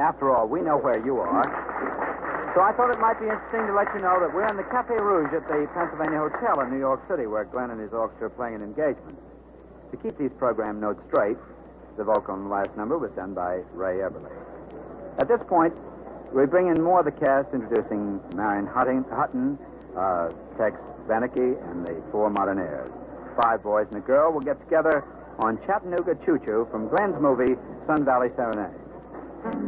After all, we know where you are. So I thought it might be interesting to let you know that we're in the Cafe Rouge at the Pennsylvania Hotel in New York City, where Glenn and his orchestra are playing an engagement. To keep these program notes straight, the vocal on the last number was done by Ray Everly. At this point, we bring in more of the cast, introducing Marion Hutton, Tex Beneke, and the Four Modernaires. 5 boys and a girl will get together on Chattanooga Choo Choo from Glenn's movie Sun Valley Serenade.